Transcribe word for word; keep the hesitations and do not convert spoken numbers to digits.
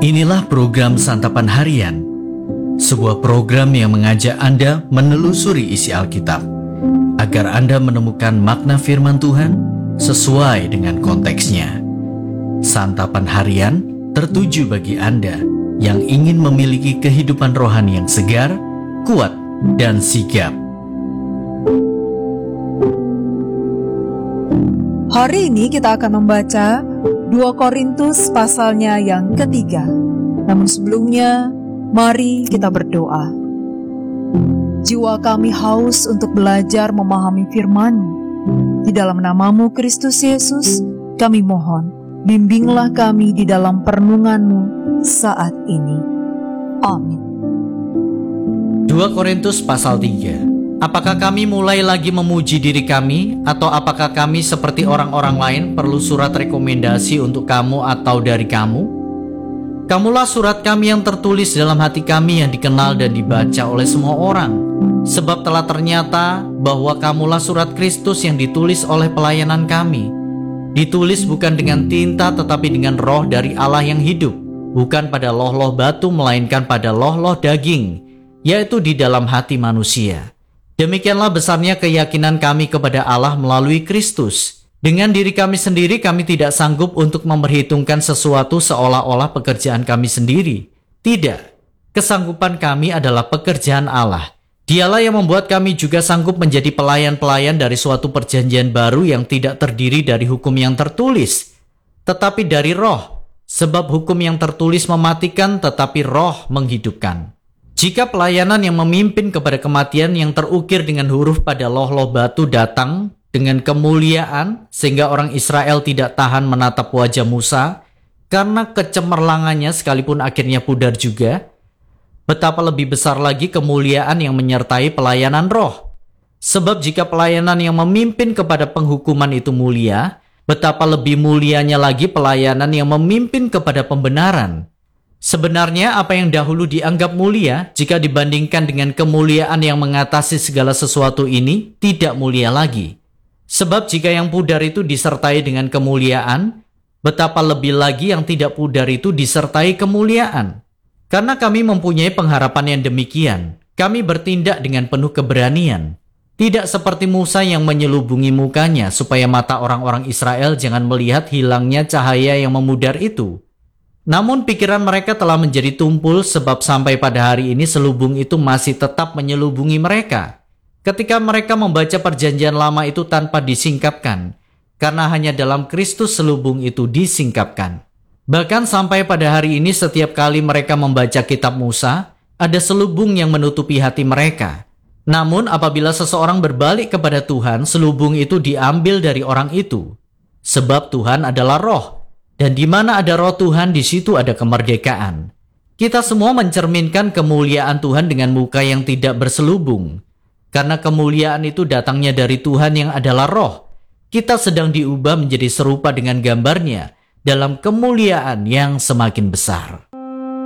Inilah program Santapan Harian, sebuah program yang mengajak Anda menelusuri isi Alkitab, agar Anda menemukan makna firman Tuhan sesuai dengan konteksnya. Santapan Harian tertuju bagi Anda yang ingin memiliki kehidupan rohani yang segar, kuat, dan sigap. Hari ini kita akan membaca dua Korintus pasalnya yang ketiga. Namun sebelumnya, mari kita berdoa. Jiwa kami haus untuk belajar memahami firman-Mu. Di dalam nama-Mu Kristus Yesus, kami mohon, bimbinglah kami di dalam perenungan-Mu saat ini. Amin. dua Korintus pasal tiga. Apakah kami mulai lagi memuji diri kami, atau apakah kami seperti orang-orang lain perlu surat rekomendasi untuk kamu atau dari kamu? Kamulah surat kami yang tertulis dalam hati kami yang dikenal dan dibaca oleh semua orang. Sebab telah ternyata bahwa kamulah surat Kristus yang ditulis oleh pelayanan kami. Ditulis bukan dengan tinta tetapi dengan roh dari Allah yang hidup. Bukan pada loh-loh batu melainkan pada loh-loh daging, yaitu di dalam hati manusia. Demikianlah besarnya keyakinan kami kepada Allah melalui Kristus. Dengan diri kami sendiri kami tidak sanggup untuk memperhitungkan sesuatu seolah-olah pekerjaan kami sendiri. Tidak, kesanggupan kami adalah pekerjaan Allah. Dialah yang membuat kami juga sanggup menjadi pelayan-pelayan dari suatu perjanjian baru yang tidak terdiri dari hukum yang tertulis, tetapi dari roh. Sebab hukum yang tertulis mematikan, tetapi roh menghidupkan. Jika pelayanan yang memimpin kepada kematian yang terukir dengan huruf pada loh-loh batu datang dengan kemuliaan sehingga orang Israel tidak tahan menatap wajah Musa karena kecemerlangannya sekalipun akhirnya pudar juga, betapa lebih besar lagi kemuliaan yang menyertai pelayanan roh. Sebab jika pelayanan yang memimpin kepada penghukuman itu mulia, betapa lebih mulianya lagi pelayanan yang memimpin kepada pembenaran. Sebenarnya apa yang dahulu dianggap mulia jika dibandingkan dengan kemuliaan yang mengatasi segala sesuatu ini tidak mulia lagi. Sebab jika yang pudar itu disertai dengan kemuliaan, betapa lebih lagi yang tidak pudar itu disertai kemuliaan. Karena kami mempunyai pengharapan yang demikian, kami bertindak dengan penuh keberanian. Tidak seperti Musa yang menyelubungi mukanya supaya mata orang-orang Israel jangan melihat hilangnya cahaya yang memudar itu. Namun pikiran mereka telah menjadi tumpul sebab sampai pada hari ini selubung itu masih tetap menyelubungi mereka. Ketika mereka membaca perjanjian lama itu tanpa disingkapkan, karena hanya dalam Kristus selubung itu disingkapkan. Bahkan sampai pada hari ini setiap kali mereka membaca kitab Musa, ada selubung yang menutupi hati mereka. Namun apabila seseorang berbalik kepada Tuhan, selubung itu diambil dari orang itu. Sebab Tuhan adalah roh. Dan di mana ada roh Tuhan, di situ ada kemerdekaan. Kita semua mencerminkan kemuliaan Tuhan dengan muka yang tidak berselubung. Karena kemuliaan itu datangnya dari Tuhan yang adalah roh. Kita sedang diubah menjadi serupa dengan gambarnya dalam kemuliaan yang semakin besar.